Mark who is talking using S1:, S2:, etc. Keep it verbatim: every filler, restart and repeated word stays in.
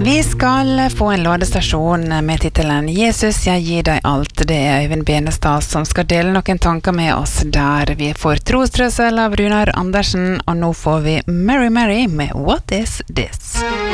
S1: Vi skal få en ladestasjon med titelen Jesus, jeg gir deg alt. Det er Øyvind Benestad som skal dele noen tanker med oss der. Vi får trostrøssel av Runar Andersen, og nå får vi Mary Mary med What is this?